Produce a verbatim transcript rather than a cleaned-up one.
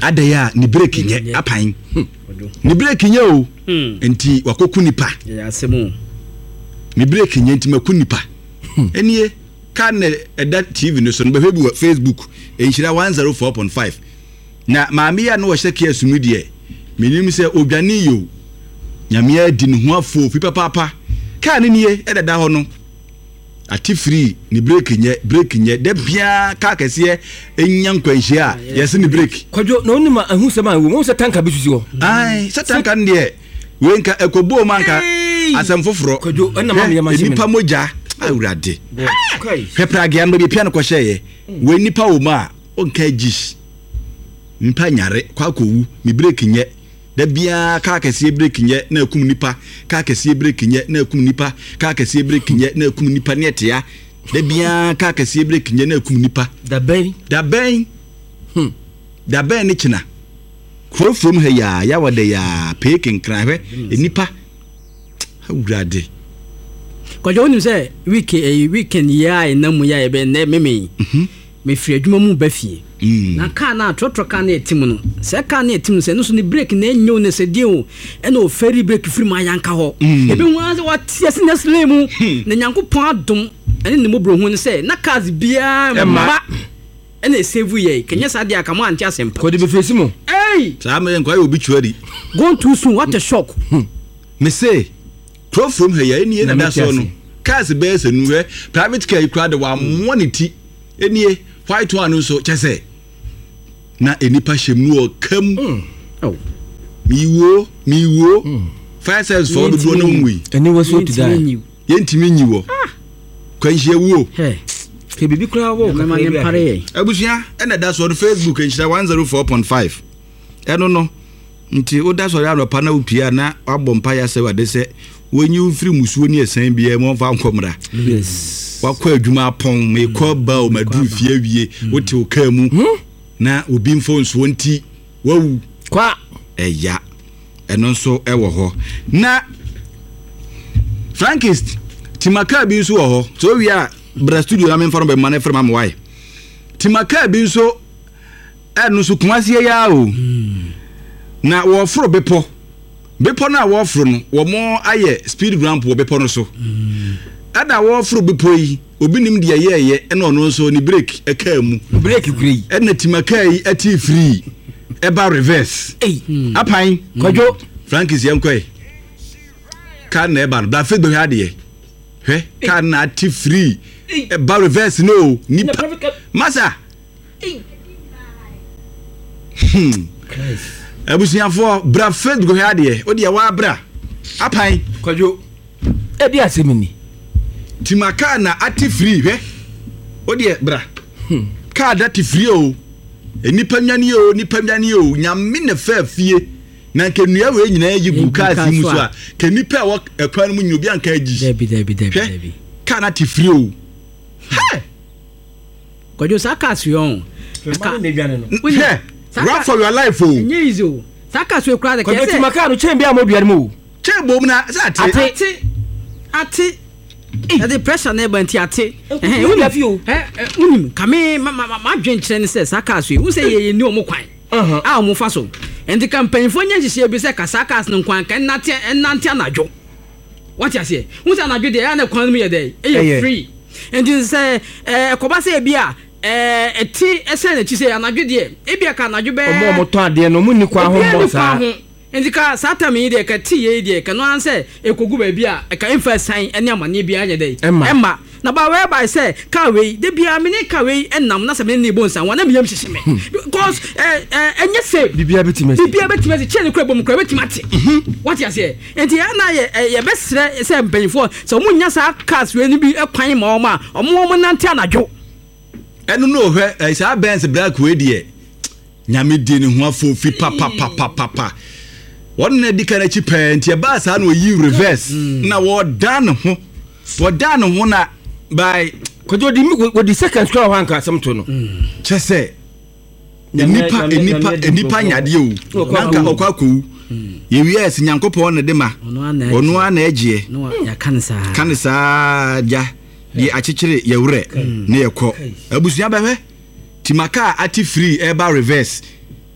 adaya ni break nye apan ni break nye o enti wakoku nipa ya asemu ni break nye enti maku nipa enie kan eda T V no so no behwe Facebook enhira one oh four point five na maami ya no hye kia sumu de menim se odwane yo nyame adi ne ho afo fi papa kan ne nie edada ho no ati free ni break nye break nye de bia ka kese enya nkwanhia yesi ni break kwadwo na onima ahu sema wo mo se tanka bisusi ho ai se tanka ne wenka ekobo manka asem foforo kwadwo na ma me ma nipa moja awurade pepra gya no bi pia no kwhyeye we nipa wo ma onka gish nipa nyare kwa kowu ni break nye da bia ka kese break nye na akum nipa ka kese break nye na akum nipa ka kese break nye na akum nipa ne tia da bia ka kese break nye na akum nipa da ben da ben hm da ben ni china kro from he ya ya wade ya pekin kranwe nipa awurade kwajo onim se week eh weekend ya enamu ya ebe na meme mhm me firi adwuma mu ba fie na ka na trotro ka na etim no se ka na etim se no so ni break na enyo ne se die o e na o ferry break firi ma yanka ho ebe hu ase watie se na slemu na nyankopon adom ene ne mobro hu ne se na cars bia ma ene save ye kenya sa dia kama anti asempa ko de be face mo eh sa me nkwa obi chuari gone too soon what a shock me say pro from here ya eni na da so no cars be se nu private car ikra de wa monity eni white one so chese na enipa shemnu o kam oh miwo miwo five cents for do no nwi eni wo so to die yentimi nyiwo kwanhie wo he ke bibi kura wo ka ma ne pare abusia ena da so Facebook enhira one oh four point five eno no nti o da so ya no pa na upia na abompa ya se wade se wonyi ufiri musuo ni esan bia mo fa nkomra yes wakwa adwuma pon me ko ba o madu fie awie wote oka mu na obi mfo nso nti wawu kwa eya eno nso ewo ho na Frankist Timaka bi nso wo ho so wi a bra studio na me mfa no be mane frema mwai Timaka bi nso eno nso kumasie ya o na wo fro bepo bepo na wo fro no wo mo aye speed ramp wo bepo no so ada wo fro bepo yi obi nim de ye ye ena ono nso ni break eka mu break kuri ena Timaka yi ati free eba reverse eh apan kwadwo Frankis yankoi kan na eba no da fe do ha de he kan na ati free eba reverse no ni masa hmm abusiafo bra fe do ha de o de wa bra apan kwadwo e di asemini Timaka na ati free he o de bra hmm ka da ati free o enipa nwane o nipa nwane o nyame ne fa fie na kenua we nyina yigu ka si mu so a kenipa wo ekwan mu nyobi anka agi debi debi debi debi ka na ati free o he kwajo saka yon ka ne biane no he run for your life o nyizo saka so ekura de kese kwajo Timaka no chembe amoduare mu chembo mu na sa ati ati ati e the pressure na eba nti ate eh we love you eh unim kame ma ma dwen kire ne se saka so u se ye ni omo kwan ah omo fa so enti campaign fo nya hihye bi se ka saka no kwan kan nate nante anadwo what you say u se anadwo de ya na kwan mu ye de e free enti se eh koba se bi a eh eti ese na chi se anadwo de e bi aka anadwo be omo omo to ade no mu ni kwa ho mo sa Indika satami de ka ti ye de ka no anse ekogu ba bi a ka infa san ene amane bi anya de emma na ba we by say ka we de bia me ne ka we enam na se me ne bon san wana me yam hihye me because eh eh enye se bibia betimasi bibia betimasi che ne kra bom kra betimati what you say enti ya na ye ye besre se mpanifo so mu nya sa cars we ni bi ekwan ma o ma o mo mo nante anadwo eno no hwe sa Benz black we de nyame di ne ho afo fi pa pa pa pa pa one na dikana chi pent ya ba sa na oyi reverse na wo dan ho wo dan ho na by kwadwo di wo di second score wanka samto no chese enipa enipa enipa nyade o nanka okwaku ye wies nyankopon ne de ma ono ana egie no ya kansa kansa ja di achichire ye wure ne ye ko abusuya behwe Timaka ati free eba reverse